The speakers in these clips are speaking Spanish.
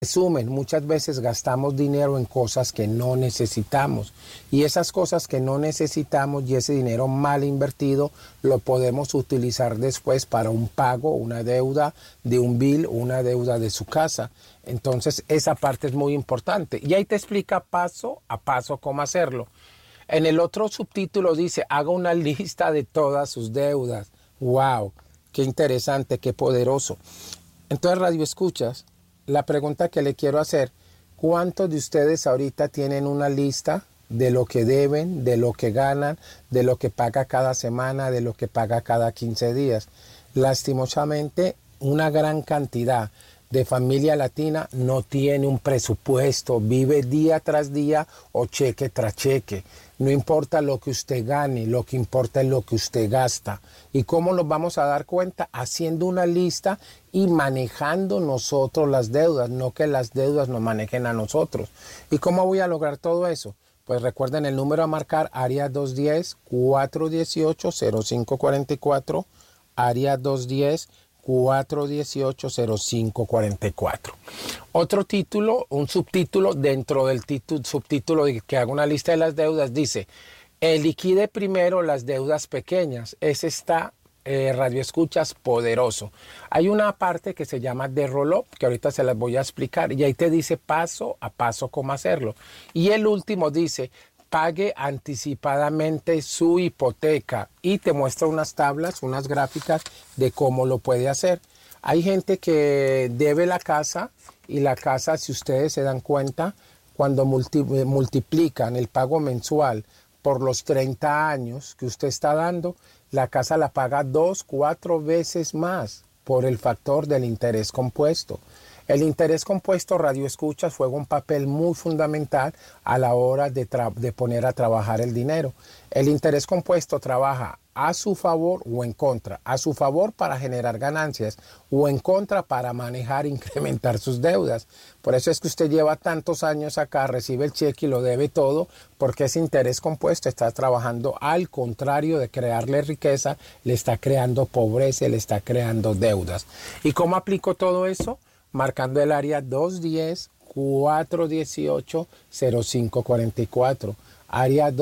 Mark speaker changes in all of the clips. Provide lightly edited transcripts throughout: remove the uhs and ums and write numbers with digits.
Speaker 1: Resumen, muchas veces gastamos dinero en cosas que no necesitamos y esas cosas que no necesitamos y ese dinero mal invertido lo podemos utilizar después para un pago, una deuda de un bill, una deuda de su casa. Entonces esa parte es muy importante y ahí te explica paso a paso cómo hacerlo. En el otro subtítulo dice, haga una lista de todas sus deudas. ¡Wow! ¡Qué interesante, qué poderoso! Entonces, radio escuchas, la pregunta que le quiero hacer, ¿cuántos de ustedes ahorita tienen una lista de lo que deben, de lo que ganan, de lo que paga cada semana, de lo que paga cada 15 días? Lastimosamente, una gran cantidad de familia latina no tiene un presupuesto, vive día tras día o cheque tras cheque. No importa lo que usted gane, lo que importa es lo que usted gasta. ¿Y cómo nos vamos a dar cuenta? Haciendo una lista y manejando nosotros las deudas, no que las deudas nos manejen a nosotros. ¿Y cómo voy a lograr todo eso? Pues recuerden el número a marcar, área 210-418-0544, área 210-418-0544. Otro título, un subtítulo dentro del subtítulo de que haga una lista de las deudas, dice, liquide primero las deudas pequeñas. Ese está, radio escuchas, poderoso. Hay una parte que se llama de roll-up, que ahorita se las voy a explicar, y ahí te dice paso a paso cómo hacerlo. Y el último dice, pague anticipadamente su hipoteca, y te muestra unas tablas, unas gráficas de cómo lo puede hacer. Hay gente que debe la casa y la casa, si ustedes se dan cuenta, cuando multiplican el pago mensual por los 30 años que usted está dando, la casa la paga 2, 4 veces más por el factor del interés compuesto. El interés compuesto, radio escuchas, juega un papel muy fundamental a la hora de poner a trabajar el dinero. El interés compuesto trabaja a su favor o en contra. A su favor para generar ganancias o en contra para manejar e incrementar sus deudas. Por eso es que usted lleva tantos años acá, recibe el cheque y lo debe todo, porque ese interés compuesto está trabajando al contrario de crearle riqueza, le está creando pobreza, le está creando deudas. ¿Y cómo aplico todo eso? Marcando el área 210-418-0544. Área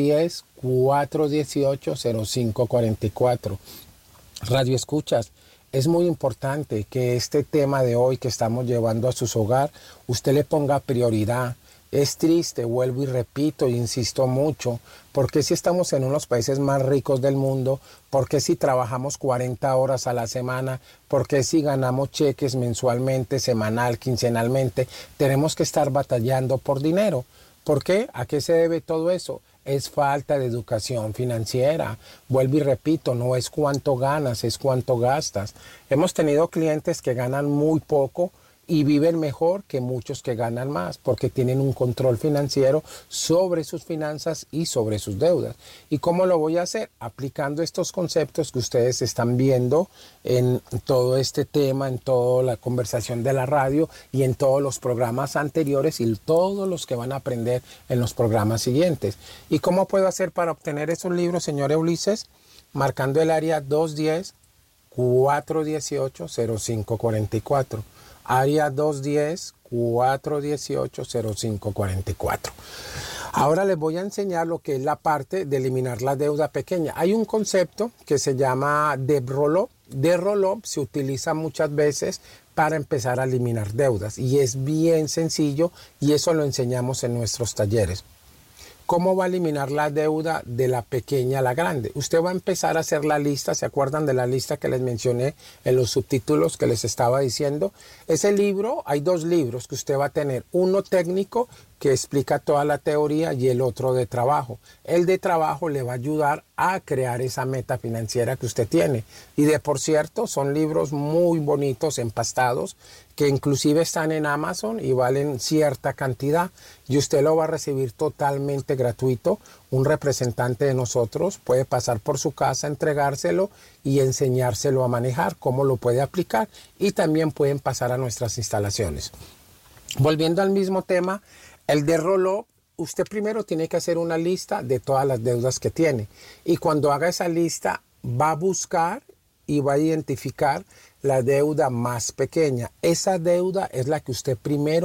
Speaker 1: 210-418-0544. Radio escuchas, es muy importante que este tema de hoy que estamos llevando a su hogar, usted le ponga prioridad. Es triste, vuelvo y repito, insisto mucho, porque si estamos en uno de los países más ricos del mundo, porque si trabajamos 40 horas a la semana, porque si ganamos cheques mensualmente, semanal, quincenalmente, tenemos que estar batallando por dinero. ¿Por qué? ¿A qué se debe todo eso? Es falta de educación financiera. Vuelvo y repito, no es cuánto ganas, es cuánto gastas. Hemos tenido clientes que ganan muy poco y viven mejor que muchos que ganan más porque tienen un control financiero sobre sus finanzas y sobre sus deudas. ¿Y cómo lo voy a hacer? Aplicando estos conceptos que ustedes están viendo en todo este tema, en toda la conversación de la radio y en todos los programas anteriores y todos los que van a aprender en los programas siguientes. ¿Y cómo puedo hacer para obtener esos libros, señor Ulises? Marcando el área 210-418-0544. Área 210-418-0544. Ahora les voy a enseñar lo que es la parte de eliminar la deuda pequeña. Hay un concepto que se llama debt roll-up. Debt roll-up se utiliza muchas veces para empezar a eliminar deudas y es bien sencillo y eso lo enseñamos en nuestros talleres. ¿Cómo va a eliminar la deuda de la pequeña a la grande? Usted va a empezar a hacer la lista, ¿se acuerdan de la lista que les mencioné en los subtítulos que les estaba diciendo? Ese libro, hay dos libros que usted va a tener, uno técnico que explica toda la teoría y el otro de trabajo. El de trabajo le va a ayudar a crear esa meta financiera que usted tiene. Y de por cierto, son libros muy bonitos, empastados, que inclusive están en Amazon y valen cierta cantidad. Y usted lo va a recibir totalmente gratuito. Un representante de nosotros puede pasar por su casa, entregárselo y enseñárselo a manejar, cómo lo puede aplicar. Y también pueden pasar a nuestras instalaciones. Volviendo al mismo tema, el de roll-up, usted primero tiene que hacer una lista de todas las deudas que tiene. Y cuando haga esa lista, va a buscar y va a identificar la deuda más pequeña. Esa deuda es la que usted primero